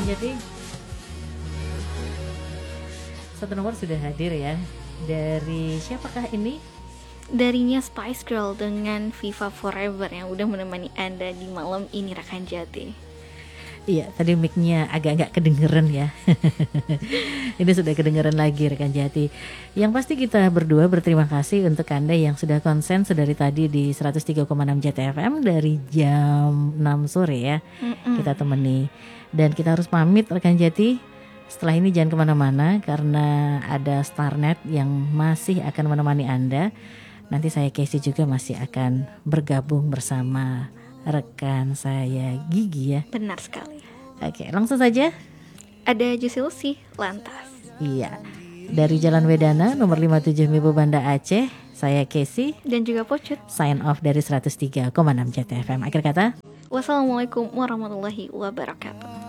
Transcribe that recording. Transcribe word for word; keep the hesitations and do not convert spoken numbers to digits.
Jati. Satu nomor sudah hadir ya. Dari siapakah ini? Darinya Spice Girl dengan Viva Forever yang udah menemani Anda di malam ini rekan Jati. Iya, tadi mic-nya agak-agak kedengeran ya. Ini sudah kedengeran lagi rekan Jati. Yang pasti kita berdua berterima kasih untuk Anda yang sudah konsen sedari tadi di seratus tiga koma enam Jati F M dari jam enam sore ya. Mm-mm. Kita temani. Dan kita harus pamit rekan Jati. Setelah ini jangan kemana-mana karena ada Starnet yang masih akan menemani Anda. Nanti saya Casey juga masih akan bergabung bersama rekan saya Gigi ya. Benar sekali. Oke, langsung saja. Ada Jusilsi Lantas. Iya. Dari Jalan Wedana nomor lima puluh tujuh Mibo Banda Aceh, saya Casey dan juga Pocut. Sign off dari seratus tiga koma enam Jati F M. Akhir kata, wassalamualaikum warahmatullahi wabarakatuh.